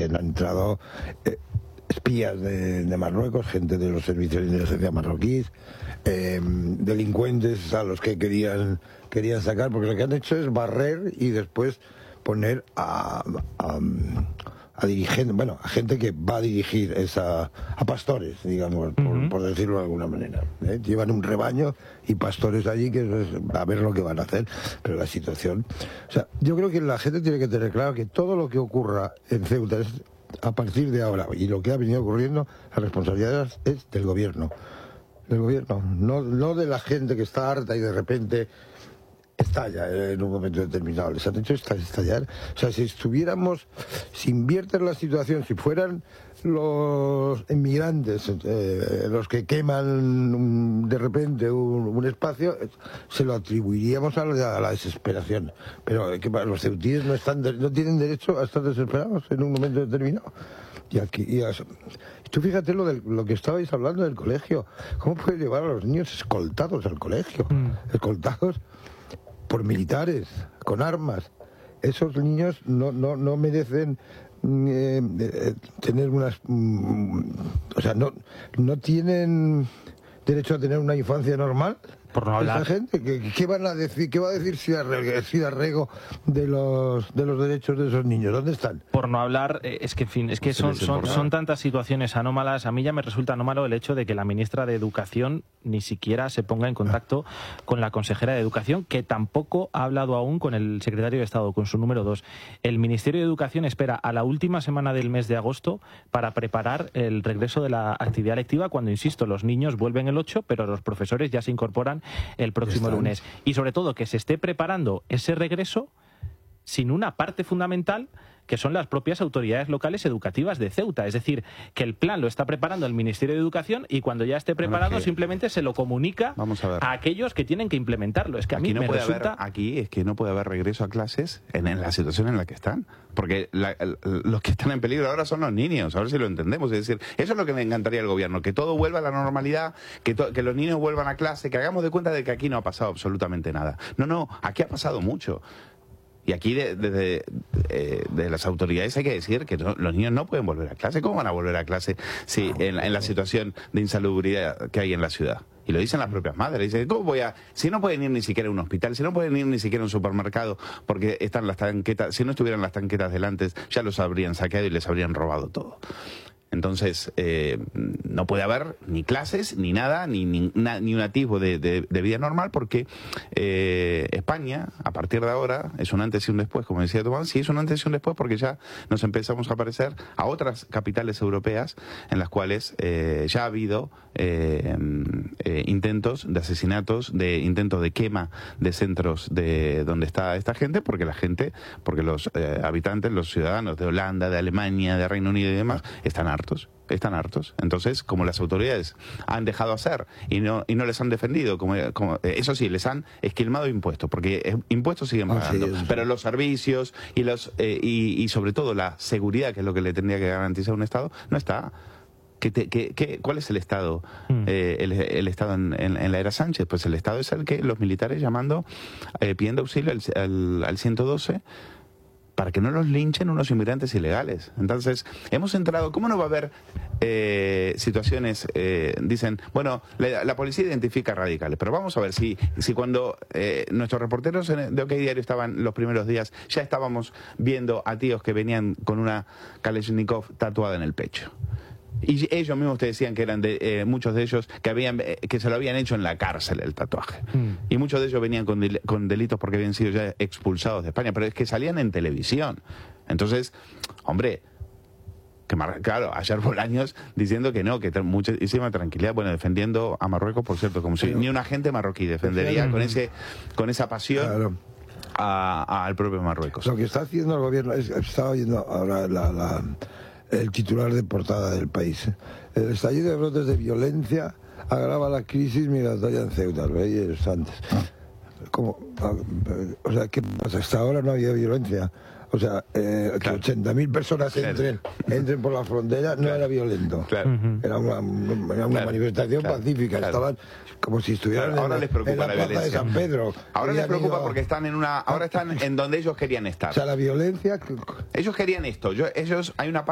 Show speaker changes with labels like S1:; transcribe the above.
S1: también han entrado espías de Marruecos, gente de los servicios de inteligencia marroquíes, delincuentes a los que querían sacar, porque lo que han hecho es barrer y después poner a dirigentes, bueno, a gente que va a dirigir a pastores, digamos, por decirlo de alguna manera. Llevan un rebaño y pastores allí que a ver lo que van a hacer, pero la situación... O sea, yo creo que la gente tiene que tener claro que todo lo que ocurra en Ceuta es a partir de ahora, y lo que ha venido ocurriendo, la responsabilidad es del gobierno. Del gobierno, no de la gente que está harta y de repente estalla en un momento determinado. Les han hecho estallar. O sea, si invierten la situación, si fueran los inmigrantes los que queman de repente un espacio, se lo atribuiríamos a la desesperación. Pero los ceutíes no tienen derecho a estar desesperados en un momento determinado. Y tú fíjate lo que estabais hablando del colegio. ¿Cómo puede llevar a los niños escoltados al colegio? Escoltados por militares, con armas. Esos niños no merecen tener unas... o sea, no tienen derecho a tener una infancia normal.
S2: Por no hablar.
S1: Esa gente, ¿qué van a decir? ¿Qué va a decir Ciudad-Rego de los derechos de esos niños? ¿Dónde están?
S2: Por no hablar, es que en fin, es que son tantas situaciones anómalas. A mí ya me resulta anómalo el hecho de que la ministra de Educación ni siquiera se ponga en contacto con la consejera de Educación, que tampoco ha hablado aún con el secretario de Estado, con su número 2. El Ministerio de Educación espera a la última semana del mes de agosto para preparar el regreso de la actividad lectiva, cuando, insisto, los niños vuelven el 8, pero los profesores ya se incorporan el próximo lunes. Y sobre todo que se esté preparando ese regreso sin una parte fundamental, que son las propias autoridades locales educativas de Ceuta. Es decir, que el plan lo está preparando el Ministerio de Educación y cuando ya esté preparado simplemente se lo comunica a aquellos que tienen que implementarlo. Es que a mí me resulta...
S3: Aquí es que no puede haber regreso a clases en la situación en la que están. Porque los que están en peligro ahora son los niños, a ver si lo entendemos. Es decir, eso es lo que me encantaría al gobierno, que todo vuelva a la normalidad, que los niños vuelvan a clase, que hagamos de cuenta de que aquí no ha pasado absolutamente nada. No, aquí ha pasado mucho. Y aquí desde las autoridades hay que decir que los niños no pueden volver a clase. ¿Cómo van a volver a clase si en la situación de insalubridad que hay en la ciudad? Y lo dicen las propias madres. Dicen, si no pueden ir ni siquiera a un hospital, si no pueden ir ni siquiera a un supermercado, porque están las tanquetas, si no estuvieran las tanquetas delante, ya los habrían saqueado y les habrían robado todo. Entonces, no puede haber ni clases, ni nada, ni un atisbo de vida normal, porque España, a partir de ahora, es un antes y un después, como decía Tomás, sí es un antes y un después, porque ya nos empezamos a parecer a otras capitales europeas en las cuales ya ha habido intentos de asesinatos, intentos de quema de centros de donde está esta gente, porque los habitantes, los ciudadanos de Holanda, de Alemania, de Reino Unido y demás, están hartos. Entonces, como las autoridades han dejado hacer y no les han defendido, eso sí, les han esquilmado impuestos, porque impuestos siguen pagando, pero los servicios y sobre todo la seguridad, que es lo que le tendría que garantizar un Estado, no está. ¿Cuál es el Estado? El Estado en la era Sánchez. Pues el Estado es el que los militares pidiendo auxilio al 112 para que no los linchen unos inmigrantes ilegales. Entonces, hemos entrado... ¿Cómo no va a haber situaciones? Dicen, bueno, la policía identifica radicales, pero vamos a ver si cuando nuestros reporteros de OK Diario estaban los primeros días, ya estábamos viendo a tíos que venían con una Kalashnikov tatuada en el pecho. Y ellos mismos te decían que eran muchos de ellos que se lo habían hecho en la cárcel el tatuaje. Y muchos de ellos venían con delitos porque habían sido ya expulsados de España, pero es que salían en televisión. Entonces, hombre, claro, ayer Bolaños diciendo que no, que muchísima tranquilidad, bueno, defendiendo a Marruecos, por cierto, como si ni un agente marroquí defendería con esa pasión. Claro. Al propio Marruecos.
S1: Lo que está haciendo el gobierno, estaba oyendo ahora el titular de portada del País. El estallido de brotes de violencia agrava la crisis migratoria en Ceuta. Lo veis antes. ¿Cómo? O sea, ¿qué pasa? Hasta ahora no había violencia. O sea, que 80.000 personas entren por la frontera no era violento. Era una manifestación pacífica. Estaban como si estuvieran
S3: ahora les preocupa
S1: en la plaza de San Pedro.
S3: Ahora les preocupa porque están ahora están en donde ellos querían estar.
S1: O sea, la violencia...
S3: Ellos querían esto. Hay una parte